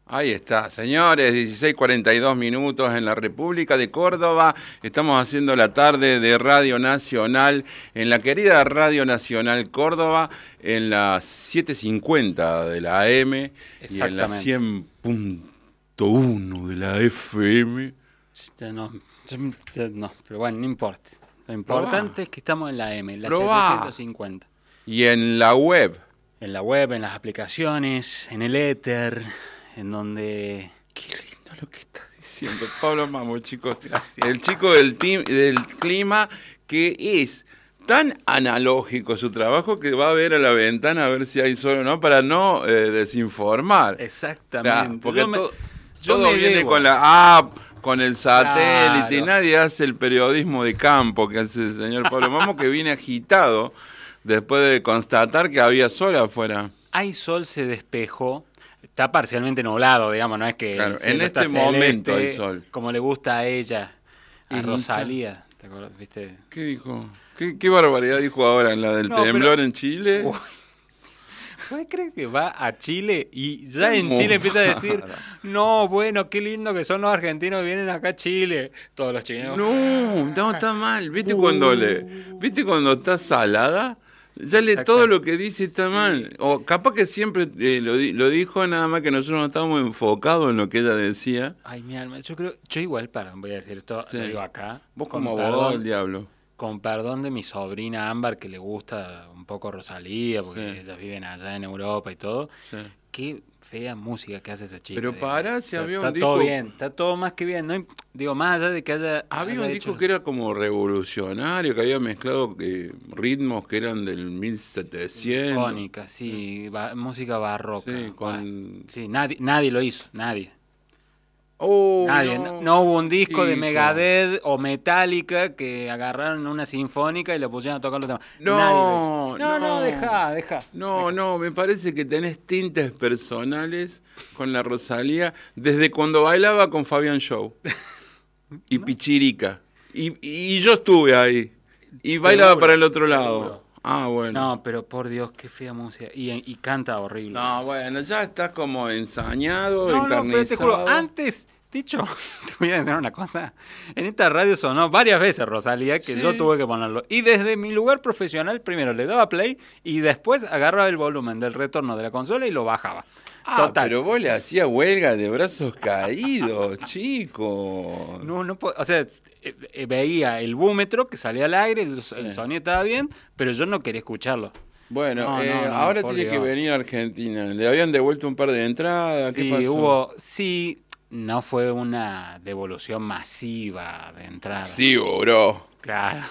Ahí está, señores, 16:42 en la República de Córdoba. Estamos haciendo la tarde de Radio Nacional, en la querida Radio Nacional Córdoba, en las 7:50 de la AM y en la 100.1 de la FM. No, pero bueno, no importa. Lo importante es que estamos en la M, en la 750. Y en la web. En la web, en las aplicaciones, en el éter, en donde... Qué lindo lo que estás diciendo, Pablo Mamo, chicos. Gracias. El chico del clima, que es tan analógico su trabajo que va a ver a la ventana a ver si hay sol o no, para no desinformar. Exactamente. Porque todo viene con la app, con el satélite, claro. Y nadie hace el periodismo de campo que hace el señor Pablo Mamo, que viene agitado después de constatar que había sol afuera. Hay sol, se despejó. Está parcialmente nublado, digamos, no es que... Claro, en este momento hay sol. Como le gusta a ella, a Rosalía. ¿Te acuerdas? ¿Viste? ¿Qué dijo? ¿Qué barbaridad dijo ahora en la del temblor en Chile? ¿Puede creer que va a Chile y ya en Chile empieza a decir, no, bueno, qué lindo que son los argentinos que vienen acá a Chile? Todos los chilenos. No, está mal. ¿Viste ¿Viste cuando está salada? Ya todo lo que dice está mal. O capaz que siempre lo dijo, nada más que nosotros no estábamos enfocados en lo que ella decía. Ay, mi alma, yo igual, voy a decir esto, lo digo acá. Vos como abogado del diablo. Con perdón de mi sobrina Ámbar, que le gusta un poco Rosalía, porque ellas viven allá en Europa y todo. Sí. Qué fea música que hace esa chica. Pero pará, si había un disco... Está todo bien, está todo más que bien. No, digo, más allá de que haya... Había un disco que era como revolucionario, que había mezclado ritmos que eran del 1700. Sinfónica, sí, música barroca. Sí, nadie lo hizo, nadie. Nadie, no hubo un disco de Megadeth o Metallica que agarraron una sinfónica y le pusieron a tocar los temas. No, deja. No, me parece que tenés tintes personales con la Rosalía desde cuando bailaba con Fabián Show y Pichirica. Y yo estuve ahí y bailaba para el otro lado. Ah, bueno. No, pero por Dios, qué fea música. Y canta horrible. No, bueno, ya estás como ensañado, encarnizado. No, pero te juro, antes, dicho, te voy a decir una cosa. En esta radio sonó varias veces Rosalía, que yo tuve que ponerlo. Y desde mi lugar profesional, primero le daba play y después agarraba el volumen del retorno de la consola y lo bajaba. Total. Pero vos le hacías huelga de brazos caídos, chico. No, o sea, veía el búmetro que salía al aire, el sonido estaba bien, pero yo no quería escucharlo. Bueno, ahora tiene que venir a Argentina. Le habían devuelto un par de entradas. ¿Qué pasó? No fue una devolución masiva de entradas. Sí, bro. Claro,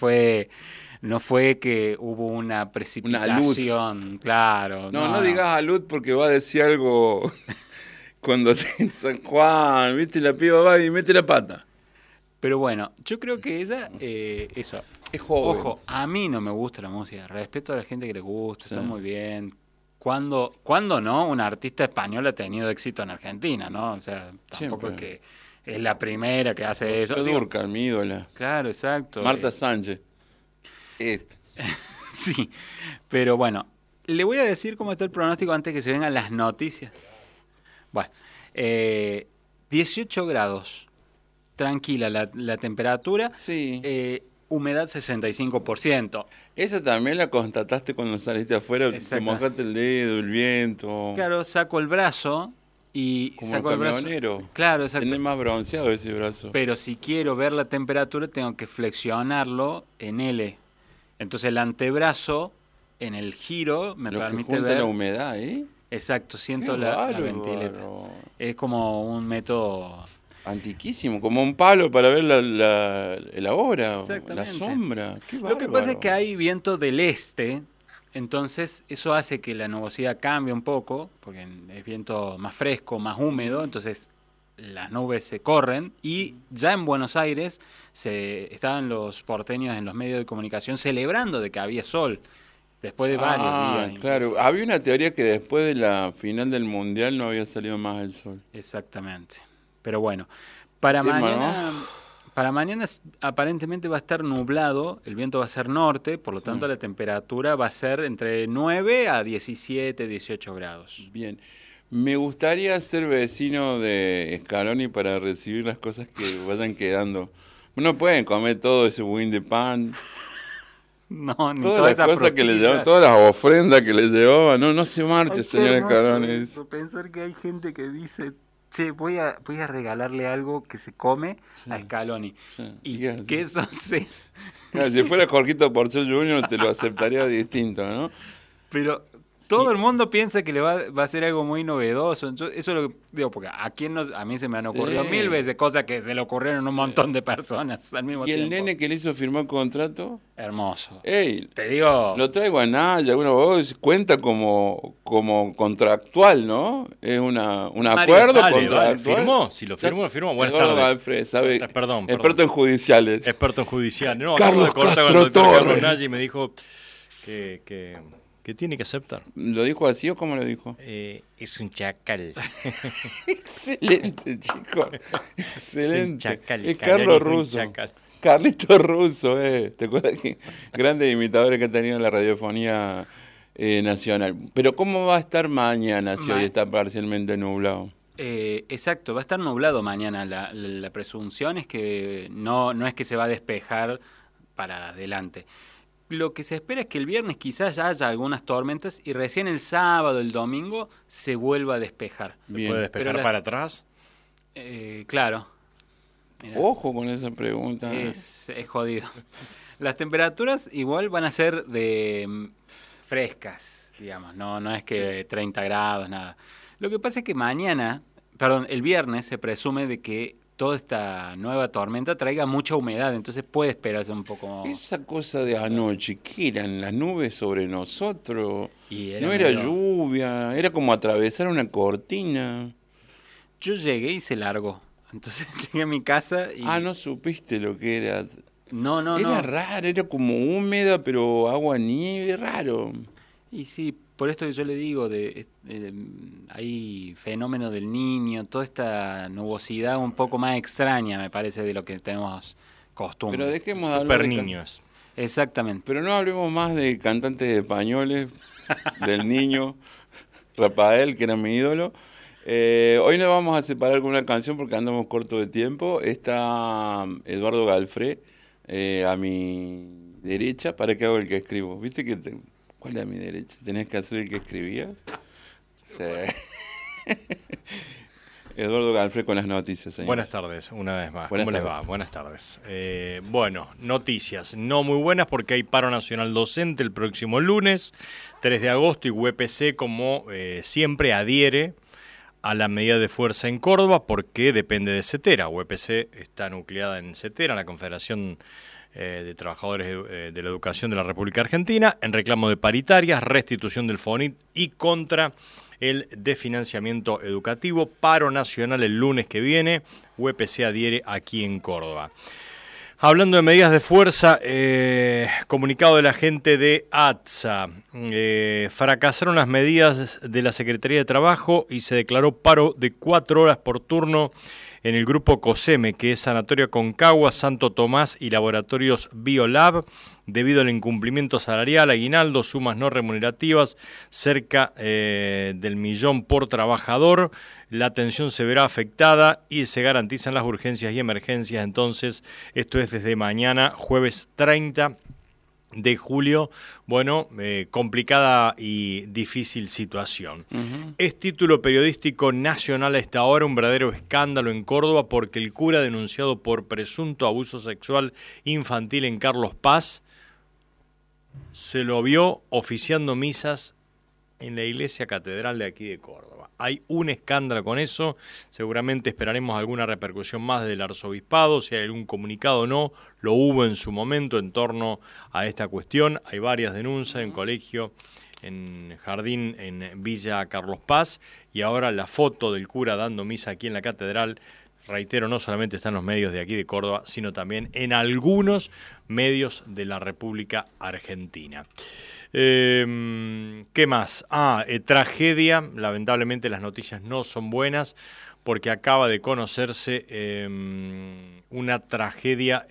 no fue que hubo una precipitación, una luz. Claro. No digas a Luz porque va a decir algo cuando esté en San Juan, viste, la piba va y mete la pata. Pero bueno, yo creo que ella, eso. Es joven. Ojo, a mí no me gusta la música, respeto a la gente que le gusta, está muy bien. ¿Cuándo no? Un artista español ha tenido éxito en Argentina, ¿no? O sea, tampoco es que es la primera que hace eso. Durcal, mi ídola. Claro, exacto. Marta Sánchez. Sí, pero bueno, le voy a decir cómo está el pronóstico antes que se vengan las noticias. Bueno, 18 grados, tranquila la temperatura, humedad 65%. Esa también la constataste cuando saliste afuera, te mojaste el dedo, el viento. Claro, saco el brazo y como saco el brazo. Claro, exacto. Tenés más bronceado ese brazo. Pero si quiero ver la temperatura tengo que flexionarlo en L. Entonces el antebrazo en el giro me permite ver la humedad, ¿eh? Exacto, siento la ventileta. Es como un método antiquísimo, como un palo para ver la hora, la sombra. Qué Lo que pasa es que hay viento del este, entonces eso hace que la nubosidad cambie un poco, porque es viento más fresco, más húmedo, entonces las nubes se corren y ya en Buenos Aires estaban los porteños en los medios de comunicación celebrando de que había sol después de varios días. Claro, incluso. Había una teoría que después de la final del Mundial no había salido más el sol. Exactamente. Pero bueno, para mañana aparentemente va a estar nublado, el viento va a ser norte, por lo tanto la temperatura va a ser entre 9 a 17, 18 grados. Bien. Me gustaría ser vecino de Scaloni para recibir las cosas que vayan quedando. No pueden comer todo ese budín de pan, No, ni todas todas las esas cosas que le llevaban, frutillas. todas las ofrendas que le llevaban. No, no se marche, Ay, qué señor hermoso Scaloni. eso, pensar que hay gente que dice, che, voy a regalarle algo que se come a Scaloni. Sí, Y ¿qué haces? que eso se... Claro, si fuera Jorgito Porcel Jr. te lo aceptaría distinto, ¿no? Pero todo el mundo piensa que le va a ser algo muy novedoso. Entonces, eso es lo que digo, porque a mí se me han ocurrido Sí. 1000 veces cosas que se le ocurrieron a un montón de personas al mismo ¿Y el tiempo. nene que le hizo firmar contrato? Hermoso. ¡Ey! Te digo, Lo traigo a Naya, bueno, vos cuenta como contractual, ¿no? Es un Mario acuerdo Sale, contractual. ¿firmó? Si lo firmó, lo firmó. Buenas Eduardo tardes. Galfred, ¿sabe? Perdón. Experto en judiciales. Experto en judicial. No, Carlos acabo de cortar con Castro el doctor Carlos Torres. Nagy y me dijo que tiene que aceptar. ¿Lo dijo así o cómo lo dijo? Es un chacal. Excelente, chico. Excelente. Es un chacal. Es Canarico, Carlos un Russo. chacal. Carlito Russo, ¿te acuerdas que grandes imitadores que ha tenido la radiofonía nacional? Pero ¿cómo va a estar mañana si hoy está parcialmente nublado? exacto, va a estar nublado mañana. La presunción es que no es que se va a despejar para adelante. Lo que se espera es que el viernes quizás ya haya algunas tormentas y recién el sábado, el domingo, se vuelva a despejar. ¿Se Bien. puede despejar Pero para atrás? Claro. Mirá, Ojo con esa pregunta. es jodido. Las temperaturas igual van a ser frescas, digamos, no es que 30 grados, nada. Lo que pasa es que el viernes se presume de que toda esta nueva tormenta traiga mucha humedad, entonces puede esperarse un poco. Esa cosa de anoche, ¿qué eran? ¿Las nubes sobre nosotros? Y No era medio- lluvia, era como atravesar una cortina. Yo llegué y se largó. Entonces llegué a mi casa y... Ah, no supiste lo que era. No, Era raro, era como húmeda, pero agua nieve, raro. Y sí, por esto que yo le digo, hay fenómeno del Niño, toda esta nubosidad un poco más extraña, me parece, de lo que tenemos costumbre. Pero dejemos de hablar Super de niños. Exactamente. Pero no hablemos más de cantantes españoles, del Niño, Rafael, que era mi ídolo. Hoy nos vamos a separar con una canción porque andamos corto de tiempo. Está Eduardo Galfred a mi derecha. ¿Para qué hago el que escribo? ¿Viste que cuál es a mi derecha? ¿Tenés que hacer el que escribía? Sí. Eduardo Galfred con las noticias, señor. Buenas tardes, una vez más. Buenas ¿Cómo les tardes. va? Buenas tardes. Bueno, noticias no muy buenas porque hay paro nacional docente el próximo lunes, 3 de agosto, y UPC, como siempre, adhiere a la medida de fuerza en Córdoba porque depende de CETERA. UPC está nucleada en CETERA, la Confederación de Trabajadores de la Educación de la República Argentina, en reclamo de paritarias, restitución del FONIT y contra el desfinanciamiento educativo. Paro nacional el lunes que viene. UPC adhiere aquí en Córdoba. Hablando de medidas de fuerza, comunicado de la gente de ATSA. Fracasaron las medidas de la Secretaría de Trabajo y se declaró paro de 4 horas por turno en el grupo COSEME, que es Sanatorio Aconcagua, Santo Tomás y Laboratorios Biolab, debido al incumplimiento salarial, aguinaldo, sumas no remunerativas, cerca del 1.000.000 por trabajador. La atención se verá afectada y se garantizan las urgencias y emergencias. Entonces, esto es desde mañana, jueves 30 de julio. Bueno, complicada y difícil situación. Es título periodístico nacional a esta hora, un verdadero escándalo en Córdoba porque el cura denunciado por presunto abuso sexual infantil en Carlos Paz se lo vio oficiando misas en la iglesia catedral de aquí de Córdoba. Hay un escándalo con eso, seguramente esperaremos alguna repercusión más del arzobispado, si hay algún comunicado o no, lo hubo en su momento en torno a esta cuestión. Hay varias denuncias en colegio, en jardín, en Villa Carlos Paz, y ahora la foto del cura dando misa aquí en la catedral. Reitero, no solamente está en los medios de aquí de Córdoba, sino también en algunos medios de la República Argentina. ¿Qué más? Tragedia. Lamentablemente las noticias no son buenas porque acaba de conocerse una tragedia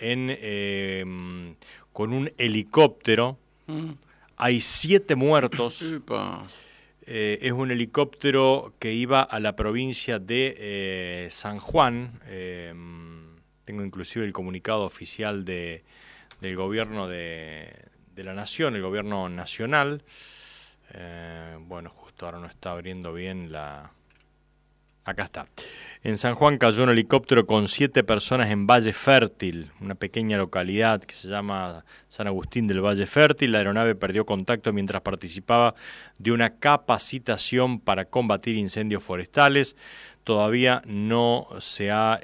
con un helicóptero. Hay 7 muertos. Epa. Es un helicóptero que iba a la provincia de San Juan. Tengo inclusive el comunicado oficial del gobierno de la nación, el gobierno nacional. Bueno, justo ahora no está abriendo bien la... Acá está. En San Juan cayó un helicóptero con 7 personas en Valle Fértil, una pequeña localidad que se llama San Agustín del Valle Fértil. La aeronave perdió contacto mientras participaba de una capacitación para combatir incendios forestales. Todavía no se ha